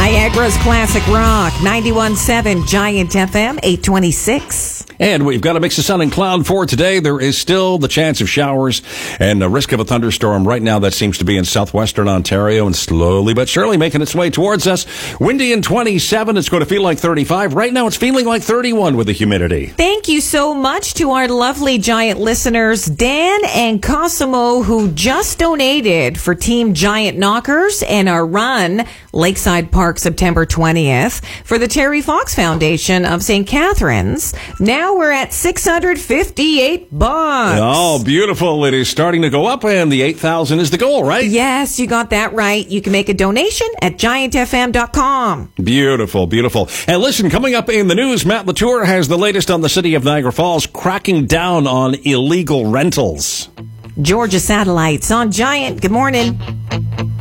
Niagara's Classic Rock, 91.7 Giant FM, 826. And we've got a mix of sun and cloud for today. There is still the chance of showers and a risk of a thunderstorm. Right now, that seems to be in southwestern Ontario and slowly but surely making its way towards us. Windy in 27. It's going to feel like 35. Right now, it's feeling like 31 with the humidity. Thank you so much to our lovely Giant listeners, Dan and Cosimo, who just donated for Team Giant Knockers and our run, Lakeside Park, September 20th, for the Terry Fox Foundation of St. Catharines. Now we're at $658. Oh, beautiful. It is starting to go up, and the 8,000 is the goal, right? Yes, you got that right. You can make a donation at giantfm.com. Beautiful, beautiful. And listen, coming up in the news, Matt Latour has the latest on the city of Niagara Falls cracking down on illegal rentals. Georgia Satellites on Giant. Good morning.